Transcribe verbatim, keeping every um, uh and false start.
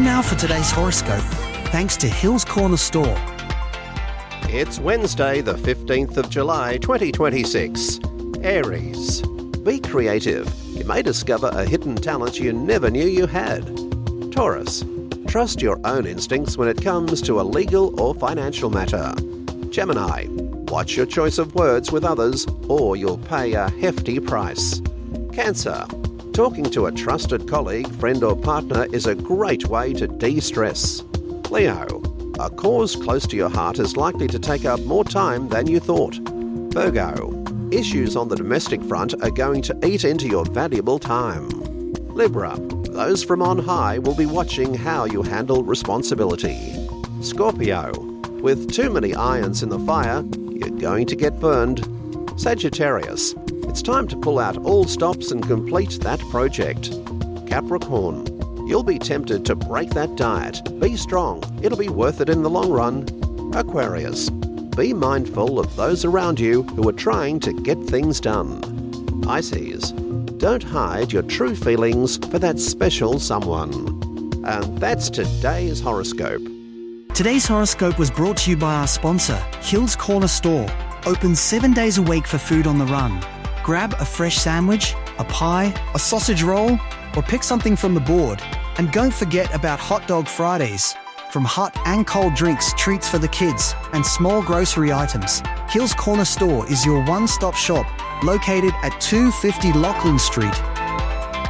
Time now for today's horoscope, thanks to Hills Corner Store. It's Wednesday, the fifteenth of July, twenty twenty-six. Aries. Be creative. You may discover a hidden talent you never knew you had. Taurus. Trust your own instincts when it comes to a legal or financial matter. Gemini. Watch your choice of words with others, or you'll pay a hefty price. Cancer. Talking to a trusted colleague, friend or partner is a great way to de-stress. Leo. A cause close to your heart is likely to take up more time than you thought. Virgo. Issues on the domestic front are going to eat into your valuable time. Libra. Those from on high will be watching how you handle responsibility. Scorpio. With too many irons in the fire, you're going to get burned. Sagittarius. It's time to pull out all stops and complete that project. Capricorn. You'll be tempted to break that diet. Be strong. It'll be worth it in the long run. Aquarius. Be mindful of those around you who are trying to get things done. Pisces. Don't hide your true feelings for that special someone. And that's today's horoscope. Today's horoscope was brought to you by our sponsor, Hills Corner Store. Open seven days a week for food on the run. Grab a fresh sandwich, a pie, a sausage roll, or pick something from the board. And don't forget about Hot Dog Fridays. From hot and cold drinks, treats for the kids, and small grocery items, Hills Corner Store is your one-stop shop, located at two fifty Lachlan Street